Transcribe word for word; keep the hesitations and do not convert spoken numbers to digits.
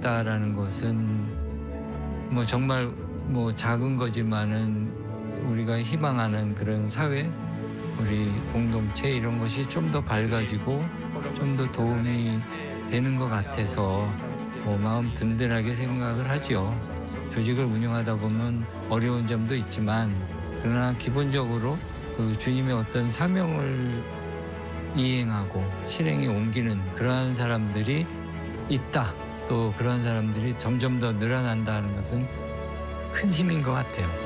있다라는 것은 뭐 정말 뭐 작은 거지만은 우리가 희망하는 그런 사회, 우리 공동체 이런 것이 좀 더 밝아지고 좀 더 도움이 되는 것 같아서 뭐 마음 든든하게 생각을 하죠. 조직을 운영하다 보면 어려운 점도 있지만 그러나 기본적으로 그 주님의 어떤 사명을 이행하고 실행에 옮기는 그러한 사람들이 있다. 또 그러한 사람들이 점점 더 늘어난다는 것은 큰 힘인 것 같아요.